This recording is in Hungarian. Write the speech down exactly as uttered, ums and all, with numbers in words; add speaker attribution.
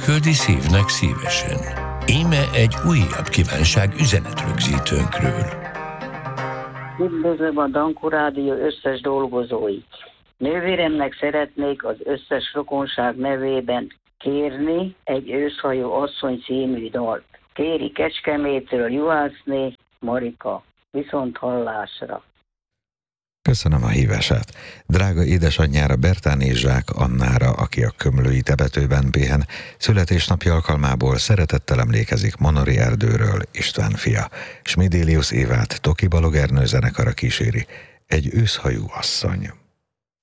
Speaker 1: küldi szívnek szívesen. Íme egy újabb kívánság üzenetrögzítőnkről.
Speaker 2: Üdvözlöm a Dankó Rádió összes dolgozóit. Nővéremnek szeretnék az összes rokonság nevében kérni egy Őszhajó asszony című dalt. Kéri Kecskemétről Juhászné Marika. Viszont hallásra.
Speaker 3: Köszönöm a hívását. Drága édesanyjára, Bertáné Zsák Annára, aki a Kömlői temetőben pihen, születésnapja alkalmából szeretettel emlékezik Monori Erdőről István fia. Smidélius Évát Toki Balog Ernő zenekara kíséri, egy Őszhajú asszony.